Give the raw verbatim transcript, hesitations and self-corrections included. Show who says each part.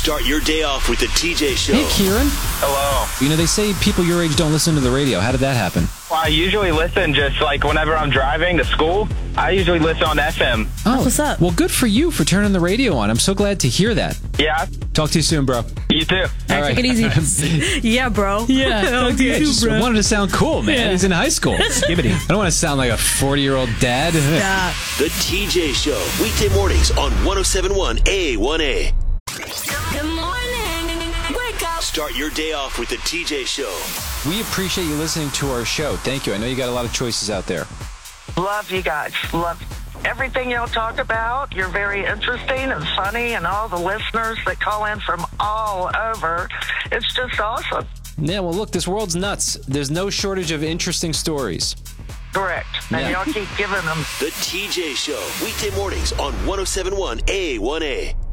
Speaker 1: Start your day off with the T J Show.
Speaker 2: Hey, Kieran.
Speaker 3: Hello.
Speaker 2: You know, they say people your age don't listen to the radio. How did that happen?
Speaker 3: Well, I usually listen just like whenever I'm driving to school. I usually listen on F M.
Speaker 2: Oh,
Speaker 4: what's up?
Speaker 2: Well, good for you for turning the radio on. I'm so glad to hear that.
Speaker 3: Yeah.
Speaker 2: Talk to you soon, bro.
Speaker 3: You too.
Speaker 2: All right.
Speaker 4: Take it easy. Yeah, bro.
Speaker 2: Yeah, okay. Just
Speaker 4: bro.
Speaker 2: wanted to sound cool, man.
Speaker 4: Yeah.
Speaker 2: He's in high school. Skibbity. I don't want to sound like a forty-year-old dad.
Speaker 4: Yeah.
Speaker 1: The T J Show. Weekday mornings on one oh seven point one A one A.
Speaker 5: Good morning. Wake up.
Speaker 1: Start your day off with the T J Show.
Speaker 2: We appreciate you listening to our show. Thank you. I know you got a lot of choices out there.
Speaker 6: Love you guys. Love everything y'all talk about. You're very interesting and funny, and all the listeners that call in from all over. It's just awesome.
Speaker 2: Yeah, well, look, this world's nuts. There's no shortage of interesting stories.
Speaker 6: Correct. And
Speaker 2: Yeah.
Speaker 6: y'all keep giving them.
Speaker 1: The T J Show. Weekday mornings on one oh seven point one A one A.